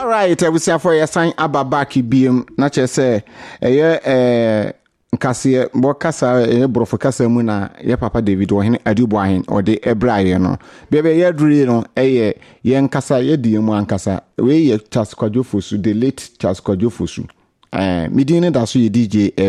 All right, we say for your sign ababaki biem na che say nkase bo kasa brofo kasa mu na ye papa David wo hene adubo ahen o de ebraye no bebe ye duri no ye nkasa ye die mu ankasa we ye Charles Kwadwo Fosu, the late Charles Kwadwo Fosu. Midine da so ye DJ